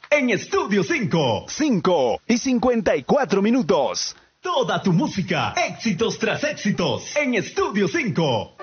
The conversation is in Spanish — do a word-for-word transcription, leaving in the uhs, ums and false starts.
En Estudio cinco. cinco y cincuenta y cuatro minutos. Toda tu música, éxitos tras éxitos. En Estudio cinco.